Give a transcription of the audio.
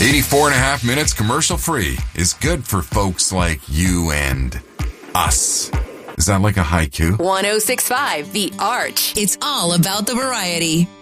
84 and a half minutes commercial free is good for folks like you and us. Is that like a haiku? 1065 The Arch. It's all about the variety.